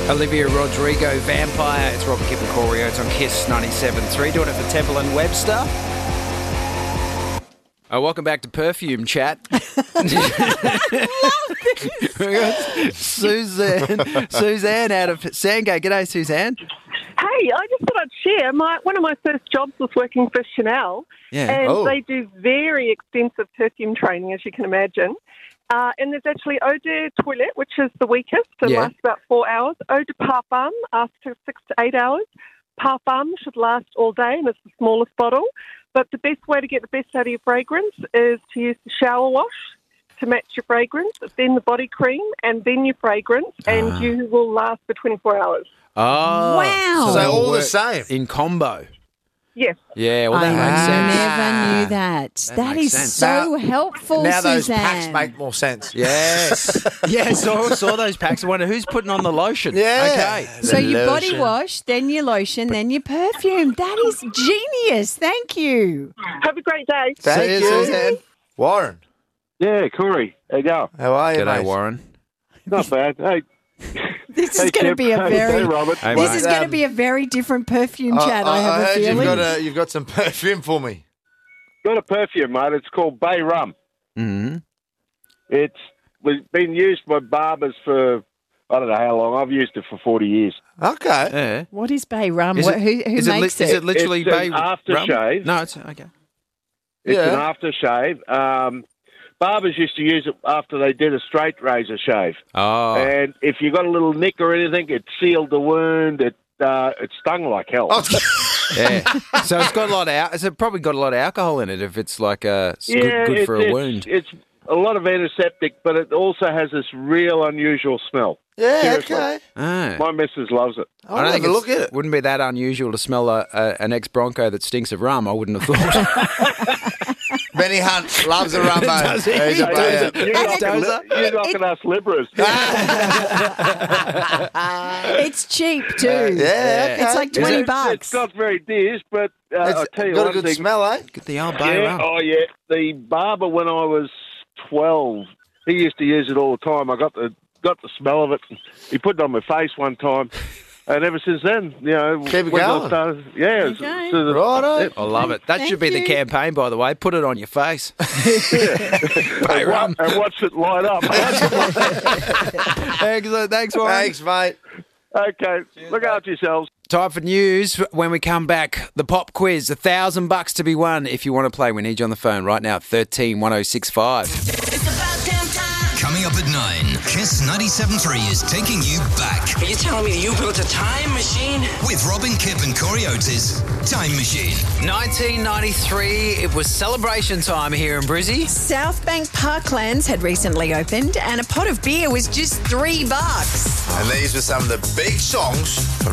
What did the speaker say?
Olivia Rodrigo, Vampire. It's Robin Kip and Corey Oates on Kiss 97.3. Doing it for Temple and Webster. Welcome back to Perfume Chat. We got Suzanne out of Sandgate. G'day, Suzanne. Hey, I just thought I'd share. One of my first jobs was working for Chanel, and they do very extensive perfume training, as you can imagine. And there's actually Eau de Toilette, which is the weakest and lasts about 4 hours. Eau de Parfum after 6 to 8 hours. Parfum should last all day, and it's the smallest bottle. But the best way to get the best out of your fragrance is to use the shower wash to match your fragrance, then the body cream, and then your fragrance, and you will last for 24 hours. Oh. Wow. So all the same. In combo. Yes. Yeah, well, that makes I sense. never knew that. That makes is sense. so helpful, Now those Suzanne. packs make more sense. Yes. Yes, I saw those packs. I wonder who's putting on the lotion. Yeah. Okay. So The your body lotion. wash, then your lotion, then your perfume. That is genius. Thank you. Have a great day. Thank See you, you. Suzanne. Warren, Yeah, Corey. How you going? how are you, G'day, mate? Warren. Not bad. Hey, This is hey, going to Kip. be a Hey, very. Hey, Robert. Hey, This mate. is going to be a very different perfume chat. I have a heard feeling. you've got some perfume for me. Got a perfume, mate. It's called Bay Rum. Mm-hmm. It's been used by barbers for, I don't know how long. I've used it for 40 years. Okay. Yeah. What is Bay Rum? Is it- Who is makes Is it literally It's an Bay Rum? aftershave. No, it's okay. It's Yeah. an aftershave. Barbers used to use it after they did a straight razor shave. Oh. And if you got a little nick or anything, it sealed the wound. It stung like hell. Oh, Yeah. So it's got a lot of. It's probably got a lot of alcohol in it. If it's like good for a wound. It's a lot of antiseptic, but it also has this real unusual smell. yeah, Seriously. okay. Ah. My missus loves it. I'll have a look at it. Wouldn't be that unusual to smell an ex-Bronco that stinks of rum. I wouldn't have thought. Benny Hunt loves a rumbo. Does he? He's a player. You knocking us liberals. It's cheap too. Yeah, okay. It's like $20. It's not very dear, but I'll It's tell you got one a good thing. smell, eh? Get the old Bay Yeah, rum. oh yeah. The barber when I was 12, he used to use it all the time. I got the smell of it. He put it on my face one time, and ever since then, Keep it when I going. started- yeah. Okay. Righto. I love it. That Thank should be the you. campaign, by the way. Put it on your face. Bay rum. And watch it light up. Excellent. Thanks, Warren. Thanks, mate. Okay, look after yourselves. Time for news. When we come back, the pop quiz, $1,000 to be won. If you want to play, we need you on the phone right now. 131065. Coming up at 9, Kiss 97.3 is taking you back Are you telling me you built a time machine? with Robin Kip and Corey Oates' Time Machine. 1993. It was celebration time here in Brizzy. Southbank Parklands had recently opened, and a pot of beer was just $3. And these were some of the big songs from